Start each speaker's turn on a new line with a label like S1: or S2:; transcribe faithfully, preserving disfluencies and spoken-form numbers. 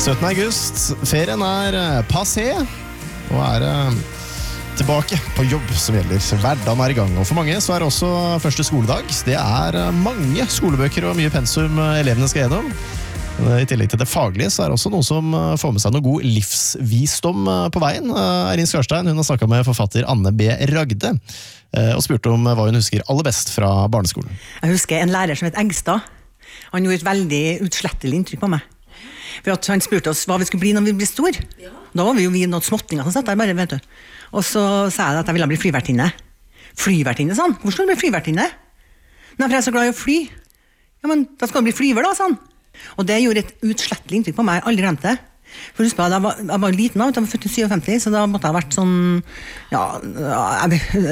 S1: syttende august, ferien er passé, og er tilbake på jobb som gjelder. Hverdagen er i gang, og for mange så er det også første skoledag. Det er mange skolebøker og mye pensum elevene skal gjennom. I tillegg til det faglige så er det også noen som får med seg noe god livsvisdom på veien. Eirin Skarstein, hun har snakket med forfatter Anne B. Ragde, og spurt om hva hun husker aller best fra barneskolen.
S2: Jeg husker en lærer som het Engstad. Han gjorde et veldig utslettelig inntrykk på meg. For at han spurte oss hva vi skulle bli når vi ble stor. Ja. Da var vi jo vi noen småttinger som satt der bare, vet du. Og så sa jeg at jeg ville bli flyvertinne. Flyvertinne, sånn. Hvor skal du bli flyvertinne? Nei, for jeg er så glad i å fly. Ja, men da skal du bli flyver da, sånn. Og det gjorde et utslettelig inntrykk på meg. Jeg har aldri glemt det. For husk på, jeg var, jeg var liten av, jeg var født i femtisju, så da måtte jeg ha vært sånn, ja, jeg